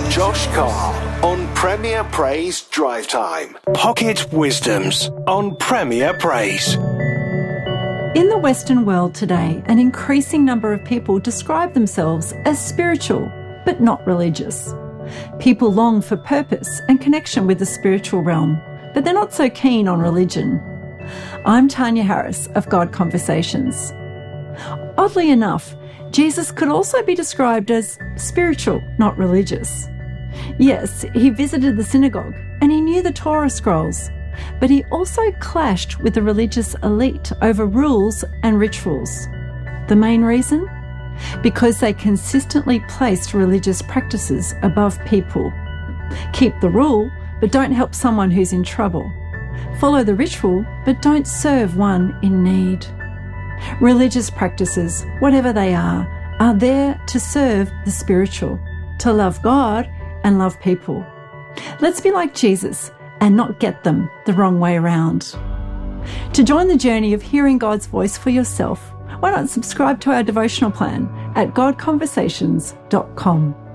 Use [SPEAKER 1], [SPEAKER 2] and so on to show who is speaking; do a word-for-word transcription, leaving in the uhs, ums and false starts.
[SPEAKER 1] Josh Carr on Premier Praise Drive Time. Pocket Wisdoms on Premier Praise.
[SPEAKER 2] In the Western world today, an increasing number of people describe themselves as spiritual, but not religious. People long for purpose and connection with the spiritual realm, but they're not so keen on religion. I'm Tanya Harris of God Conversations. Oddly enough, Jesus could also be described as spiritual, not religious. Yes, he visited the synagogue and he knew the Torah scrolls, but he also clashed with the religious elite over rules and rituals. The main reason? Because they consistently placed religious practices above people. Keep the rule, but don't help someone who's in trouble. Follow the ritual, but don't serve one in need. Religious practices, whatever they are, are there to serve the spiritual, to love God and love people. Let's be like Jesus and not get them the wrong way around. To join the journey of hearing God's voice for yourself, why not subscribe to our devotional plan at god conversations dot com.